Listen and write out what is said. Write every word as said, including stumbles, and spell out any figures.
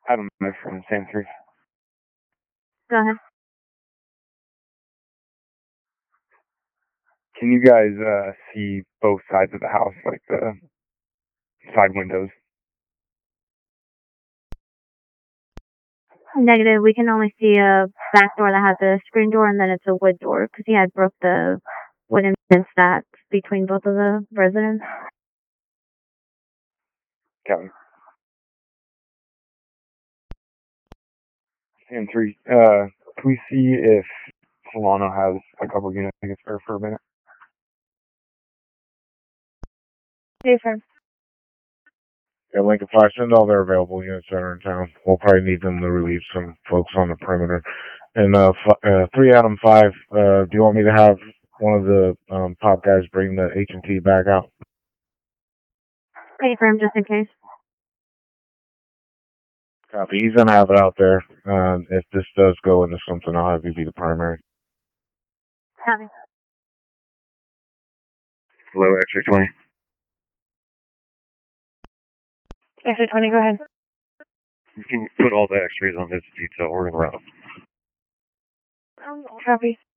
Adam Smith from Sam three. Go ahead. Can you guys uh, see both sides of the house, like the side windows? Negative. We can only see a back door that has a screen door, and then it's a wood door because he had broke the wooden fence that's between both of the residents. Kevin. Sam three. Uh, can we see if Solano has a couple units to get spare for a minute? Different. Yeah, Lincoln Fire, send all their available units that are in town. We'll probably need them to relieve some folks on the perimeter. And uh, f- uh three Adam five. Uh, do you want me to have one of the um, top guys bring the H and T back out? Pay for him just in case. Copy. He's gonna have it out there. Uh, if this does go into something, I'll have you be the primary. Copy. Hello, X-ray twenty. X-ray twenty, go ahead. You can put all the X-rays on this detail. We're gonna route. Um, copy.